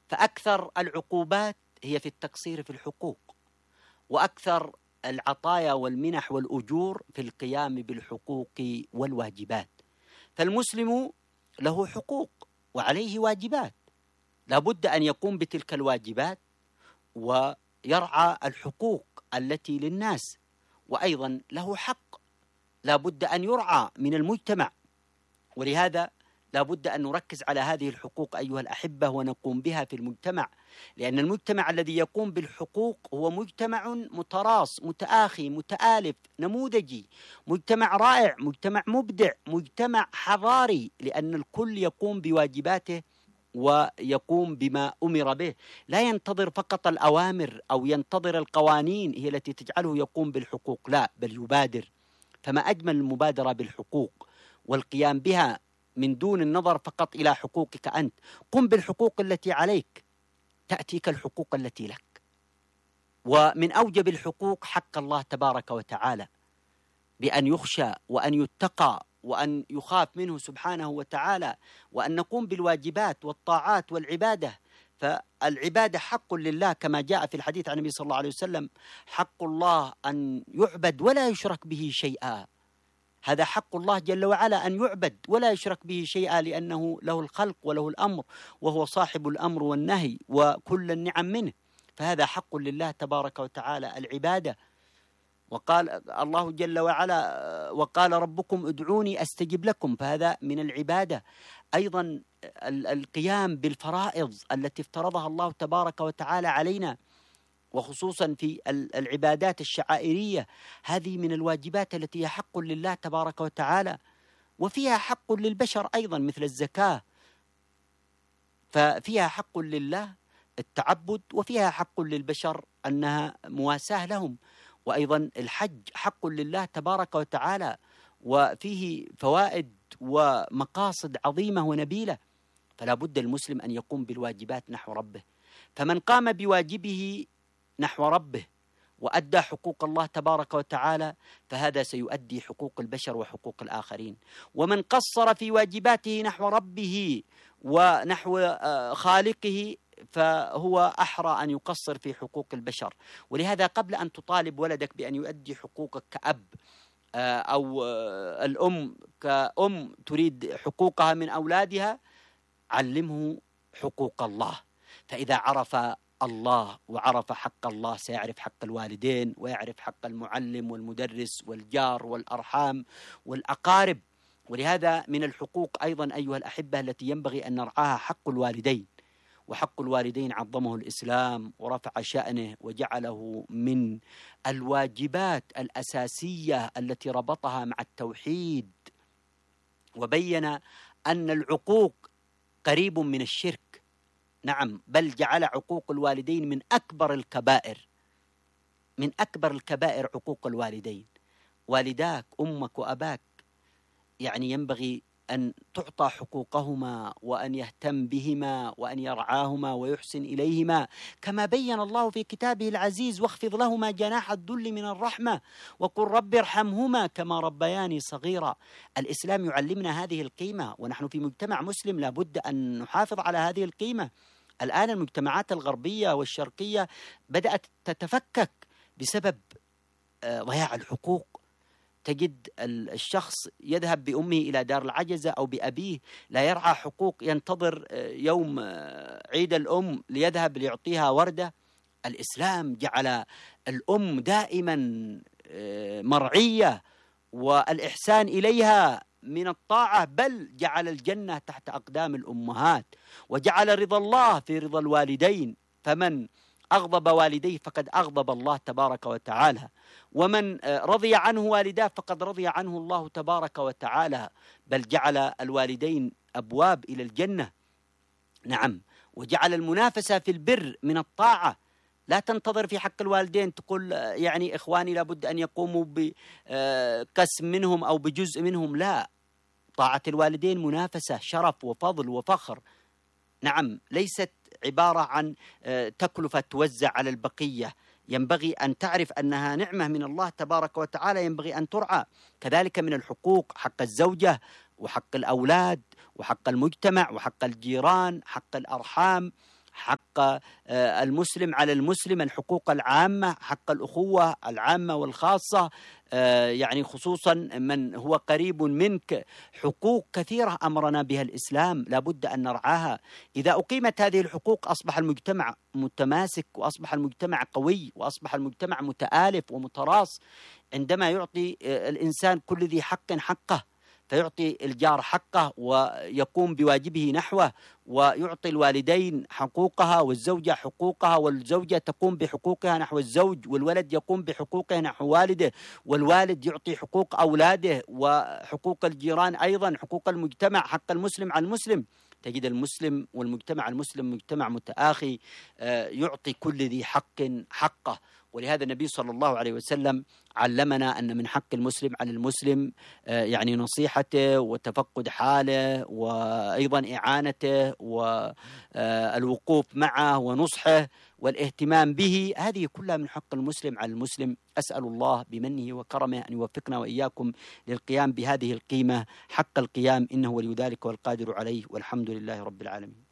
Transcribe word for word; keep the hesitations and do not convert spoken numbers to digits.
فأكثر العقوبات هي في التقصير في الحقوق، وأكثر العطايا والمنح والأجور في القيام بالحقوق والواجبات. فالمسلم له حقوق وعليه واجبات، لا بد أن يقوم بتلك الواجبات ويرعى الحقوق التي للناس، وأيضا له حق لا بد أن يرعى من المجتمع. ولهذا لا بد أن نركز على هذه الحقوق أيها الأحبة ونقوم بها في المجتمع، لأن المجتمع الذي يقوم بالحقوق هو مجتمع متراص متآخي متآلف نموذجي، مجتمع رائع، مجتمع مبدع، مجتمع حضاري، لأن الكل يقوم بواجباته ويقوم بما أمر به، لا ينتظر فقط الأوامر أو ينتظر القوانين هي التي تجعله يقوم بالحقوق، لا بل يبادر. فما أجمل المبادرة بالحقوق والقيام بها من دون النظر فقط إلى حقوقك أنت. قم بالحقوق التي عليك تأتيك الحقوق التي لك. ومن أوجب الحقوق حق الله تبارك وتعالى بأن يخشى وأن يتقى وأن يخاف منه سبحانه وتعالى، وأن نقوم بالواجبات والطاعات والعبادة. فالعبادة حق لله كما جاء في الحديث عن النبي صلى الله عليه وسلم: حق الله أن يعبد ولا يشرك به شيئا. هذا حق الله جل وعلا، أن يعبد ولا يشرك به شيئا، لأنه له الخلق وله الأمر، وهو صاحب الأمر والنهي وكل النعم منه. فهذا حق لله تبارك وتعالى العبادة. وقال الله جل وعلا: وقال ربكم ادعوني أستجب لكم، فهذا من العبادة. أيضا القيام بالفرائض التي افترضها الله تبارك وتعالى علينا، وخصوصا في العبادات الشعائرية، هذه من الواجبات التي هي حق لله تبارك وتعالى، وفيها حق للبشر أيضا مثل الزكاة، ففيها حق لله التعبد، وفيها حق للبشر أنها مواساة لهم. وأيضا الحج حق لله تبارك وتعالى، وفيه فوائد ومقاصد عظيمة ونبيلة. فلا بد المسلم أن يقوم بالواجبات نحو ربه. فمن قام بواجبه نحو ربه وأدى حقوق الله تبارك وتعالى فهذا سيؤدي حقوق البشر وحقوق الآخرين. ومن قصر في واجباته نحو ربه ونحو خالقه فهو أحرى أن يقصر في حقوق البشر. ولهذا قبل أن تطالب ولدك بأن يؤدي حقوقك كأب أو الأم كأم تريد حقوقها من أولادها، علمه حقوق الله. فإذا عرف الله وعرف حق الله سيعرف حق الوالدين، ويعرف حق المعلم والمدرس والجار والأرحام والأقارب. ولهذا من الحقوق أيضا أيها الأحبة التي ينبغي أن نرعاها حق الوالدين. وحق الوالدين عظمه الإسلام ورفع شأنه وجعله من الواجبات الأساسية التي ربطها مع التوحيد، وبين أن العقوق قريب من الشرك. نعم، بل جعل عقوق الوالدين من أكبر الكبائر، من أكبر الكبائر عقوق الوالدين. والداك أمك وأباك يعني ينبغي أن تعطى حقوقهما وأن يهتم بهما وأن يرعاهما ويحسن إليهما، كما بين الله في كتابه العزيز: واخفض لهما جناح الذل من الرحمة وقل رب ارحمهما كما ربياني صغيرا. الإسلام يعلمنا هذه القيمة، ونحن في مجتمع مسلم لا بد أن نحافظ على هذه القيمة. الآن المجتمعات الغربية والشرقية بدأت تتفكك بسبب ضياع الحقوق. تجد الشخص يذهب بأمه إلى دار العجزة أو بأبيه، لا يرعى حقوق، ينتظر يوم عيد الأم ليذهب ليعطيها وردة. الإسلام جعل الأم دائما مرعية، والإحسان إليها من الطاعة، بل جعل الجنة تحت أقدام الأمهات، وجعل رضا الله في رضا الوالدين. فمن أغضب والديه فقد أغضب الله تبارك وتعالى، ومن رضي عنه والداه فقد رضي عنه الله تبارك وتعالى، بل جعل الوالدين أبواب إلى الجنة. نعم، وجعل المنافسة في البر من الطاعة. لا تنتظر في حق الوالدين تقول يعني إخواني لابد أن يقوموا بقسم منهم أو بجزء منهم، لا، طاعة الوالدين منافسة، شرف وفضل وفخر. نعم، ليست عبارة عن تكلفة توزع على البقية، ينبغي أن تعرف أنها نعمة من الله تبارك وتعالى ينبغي أن ترعى. كذلك من الحقوق حق الزوجة وحق الأولاد وحق المجتمع وحق الجيران، حق الأرحام، حق المسلم على المسلم، الحقوق العامة، حق الأخوة العامة والخاصة، يعني خصوصا من هو قريب منك، حقوق كثيرة أمرنا بها الإسلام لابد أن نرعاها. إذا أقيمت هذه الحقوق أصبح المجتمع متماسك، وأصبح المجتمع قوي، وأصبح المجتمع متآلف ومتراص. عندما يعطي الإنسان كل ذي حق حقه، فيعطي الجار حقه ويقوم بواجبه نحوه، ويعطي الوالدين حقوقها، والزوجة حقوقها، والزوجة تقوم بحقوقها نحو الزوج، والولد يقوم بحقوقه نحو والده، والوالد يعطي حقوق أولاده، وحقوق الجيران أيضا، حقوق المجتمع، حق المسلم على المسلم. تجد المسلم والمجتمع المسلم مجتمع متآخي يعطي كل ذي حق حقه. ولهذا النبي صلى الله عليه وسلم علمنا أن من حق المسلم على المسلم يعني نصيحته وتفقد حاله، وأيضا إعانته والوقوف معه ونصحه والاهتمام به. هذه كلها من حق المسلم على المسلم. أسأل الله بمنه وكرمه أن يوفقنا وإياكم للقيام بهذه القيمة حق القيام، إنه ولي ذلك والقادر عليه، والحمد لله رب العالمين.